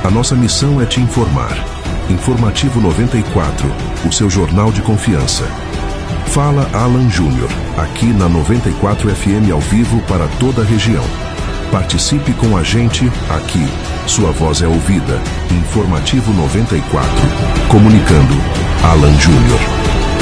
A nossa missão é te informar. Informativo 94, o seu jornal de confiança. Fala Alan Júnior, aqui na 94 FM ao vivo para toda a região. Participe com a gente aqui. Sua voz é ouvida. Informativo 94. Comunicando, Alan Júnior.